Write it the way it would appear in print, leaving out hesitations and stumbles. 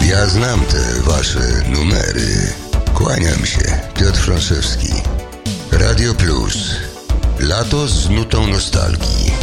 Ja znam te wasze numery. Kłaniam się, Piotr Franszewski. Radio Plus. Lato z nutą nostalgii.